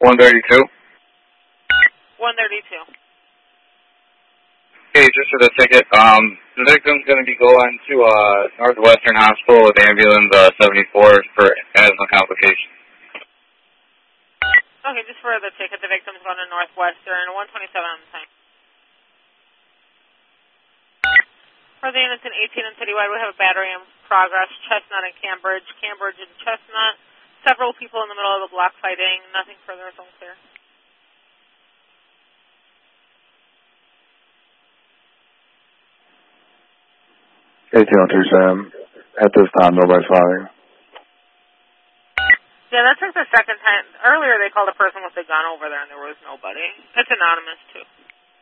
132. 132. Hey, just for the ticket, the victim's going to be going to Northwestern Hospital with ambulance 74 for asthma complications. Okay, just for the ticket, the victim's going to Northwestern, 127 on the time. For the units in 18 and Citywide, we have a battery in progress, Chestnut and Cambridge, Cambridge and Chestnut. Several people in the middle of the block fighting. Nothing further is unclear. 1802 Sam. At this time, nobody's fighting. Yeah, that took the second time. Earlier they called a person with a gun over there and there was nobody. It's anonymous too.